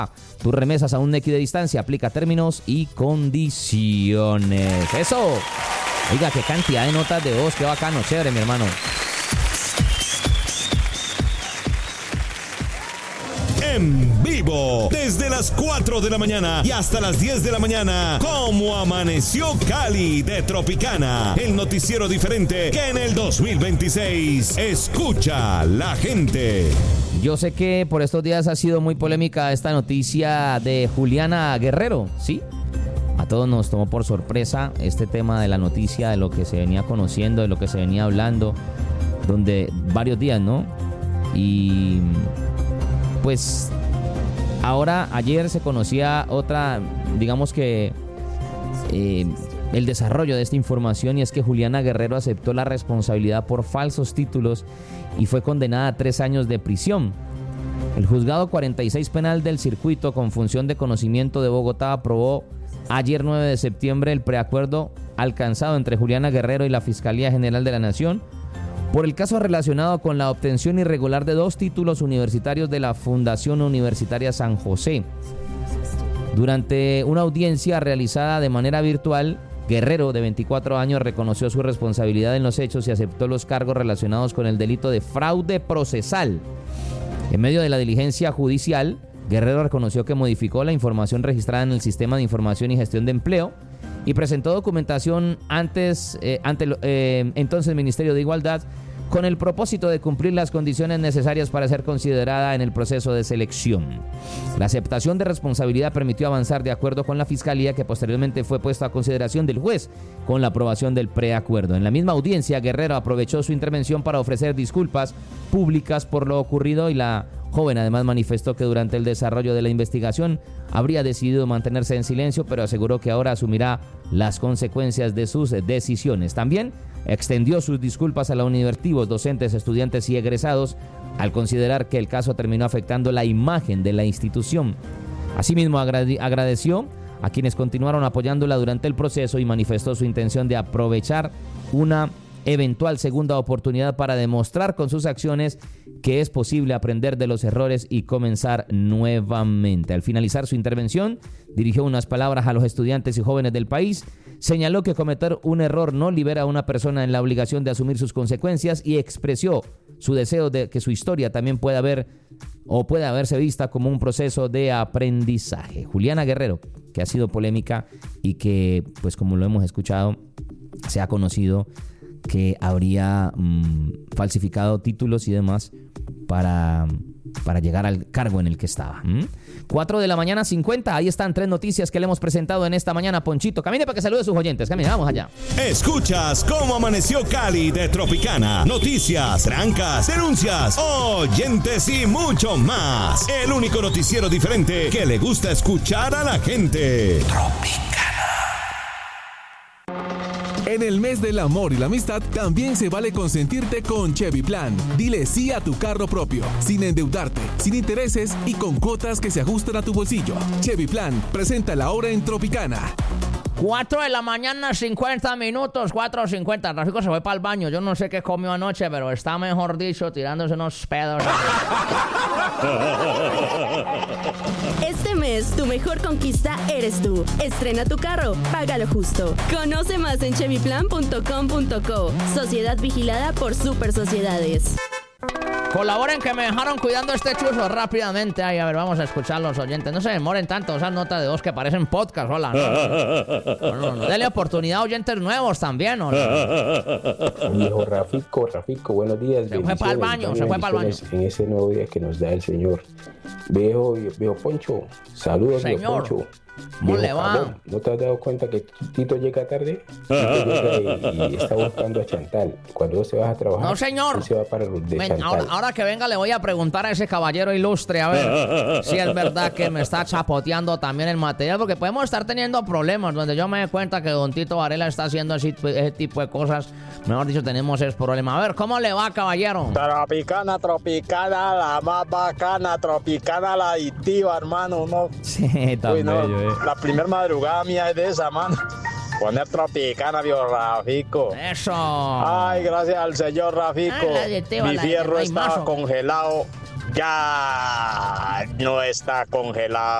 Tus remesas a un Nequi de distancia, aplica términos y condiciones. ¡Eso! Oiga, qué cantidad de notas de voz, qué bacano, chévere, mi hermano. En vivo, desde las 4 de la mañana y hasta las 10 de la mañana, como amaneció Cali de Tropicana, el noticiero diferente que en el 2026 escucha la gente. Yo sé que por estos días ha sido muy polémica esta noticia de Juliana Guerrero, ¿sí? A todos nos tomó por sorpresa este tema de la noticia, de lo que se venía conociendo, de lo que se venía hablando, donde varios días, ¿no? Y pues ayer se conocía otra, digamos que el desarrollo de esta información, y es que Juliana Guerrero aceptó la responsabilidad por falsos títulos y fue condenada a 3 años de prisión. El juzgado 46 penal del circuito con función de conocimiento de Bogotá aprobó ayer 9 de septiembre el preacuerdo alcanzado entre Juliana Guerrero y la Fiscalía General de la Nación por el caso relacionado con la obtención irregular de 2 títulos universitarios de la Fundación Universitaria San José. Durante una audiencia realizada de manera virtual, Guerrero, de 24 años, reconoció su responsabilidad en los hechos y aceptó los cargos relacionados con el delito de fraude procesal. En medio de la diligencia judicial, Guerrero reconoció que modificó la información registrada en el Sistema de Información y Gestión de Empleo y presentó documentación ante entonces Ministerio de Igualdad con el propósito de cumplir las condiciones necesarias para ser considerada en el proceso de selección. La aceptación de responsabilidad permitió avanzar de acuerdo con la Fiscalía, que posteriormente fue puesto a consideración del juez con la aprobación del preacuerdo. En la misma audiencia, Guerrero aprovechó su intervención para ofrecer disculpas públicas por lo ocurrido, y la joven además manifestó que durante el desarrollo de la investigación habría decidido mantenerse en silencio, pero aseguró que ahora asumirá las consecuencias de sus decisiones. También extendió sus disculpas a los universitarios, docentes, estudiantes y egresados al considerar que el caso terminó afectando la imagen de la institución. Asimismo, agradeció a quienes continuaron apoyándola durante el proceso y manifestó su intención de aprovechar una eventual segunda oportunidad para demostrar con sus acciones que es posible aprender de los errores y comenzar nuevamente. Al finalizar su intervención, dirigió unas palabras a los estudiantes y jóvenes del país. Señaló que cometer un error no libera a una persona en la obligación de asumir sus consecuencias y expresó su deseo de que su historia también pueda verse vista como un proceso de aprendizaje. Juliana Guerrero, que ha sido polémica y que, pues como lo hemos escuchado, se ha conocido que habría falsificado títulos y demás para llegar al cargo en el que estaba. 4 de la mañana 50, ahí están 3 noticias que le hemos presentado en esta mañana. Ponchito, camine para que salude a sus oyentes, camine, vamos allá. Escuchas cómo amaneció Cali de Tropicana. Noticias, trancas, denuncias, oyentes y mucho más. El único noticiero diferente que le gusta escuchar a la gente. Tropicana. En el mes del amor y la amistad, también se vale consentirte con Chevy Plan. Dile sí a tu carro propio, sin endeudarte, sin intereses y con cuotas que se ajustan a tu bolsillo. Chevy Plan, presenta la hora en Tropicana. 4 de la mañana, 50 minutos, 4:50. Rafico se fue para el baño. Yo no sé qué comió anoche, pero está, mejor dicho, tirándose unos pedos. Este mes, tu mejor conquista eres tú. Estrena tu carro, págalo justo. Conoce más en chevyplan.com.co. Sociedad vigilada por Super Sociedades. Colaboren, que me dejaron cuidando este chuzo rápidamente. Ay, a ver, vamos a escuchar los oyentes. No se demoren tanto esas notas de voz que parecen podcast. Hola. No. Dele oportunidad a oyentes nuevos también. Viejo Rafico, buenos días. Se fue para el baño. En ese nuevo día que nos da el Señor. Viejo Poncho, saludos, señor. Viejo Poncho. ¿Cómo le va? Cabrón, ¿no te has dado cuenta que Tito llega tarde? Tito llega y está buscando a Chantal. Cuando vos te vas a trabajar, no, señor. él se va para los de Chantal. Ahora que venga le voy a preguntar a ese caballero ilustre, a ver si es verdad que me está chapoteando también el material, porque podemos estar teniendo problemas donde yo me dé cuenta que don Tito Varela está haciendo ese tipo de cosas. Mejor dicho, tenemos ese problema. A ver, ¿cómo le va, caballero? Tropicana, la más bacana, Tropicana, la adictiva, hermano. No. Sí, también. La primera madrugada mía es de esa, mano. Poner Tropicana, viejo Rafico. Eso. Ay, gracias al señor Rafico. Mi fierro estaba congelado ya no está congelado.